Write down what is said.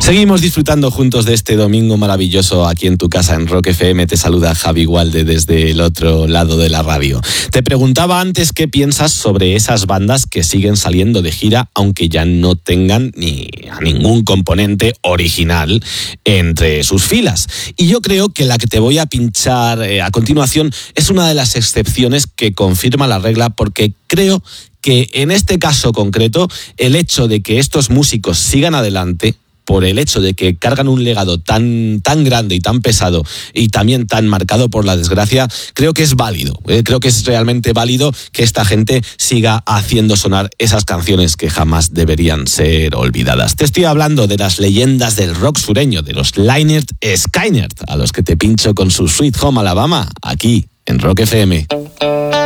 Seguimos disfrutando juntos de este domingo maravilloso aquí en tu casa en Rock FM. Te saluda Javi Gualde desde el otro lado de la radio. Te preguntaba antes qué piensas sobre esas bandas que siguen saliendo de gira aunque ya no tengan ni a ningún componente original entre sus filas. Y yo creo que la que te voy a pinchar a continuación es una de las excepciones que confirma la regla, porque creo que en este caso concreto el hecho de que estos músicos sigan adelante, por el hecho de que cargan un legado tan grande y tan pesado y también tan marcado por la desgracia, creo que es válido. Creo que es realmente válido que esta gente siga haciendo sonar esas canciones que jamás deberían ser olvidadas. Te estoy hablando de las leyendas del rock sureño, de los Lynyrd Skynyrd, a los que te pincho con su Sweet Home Alabama, aquí en Rock FM.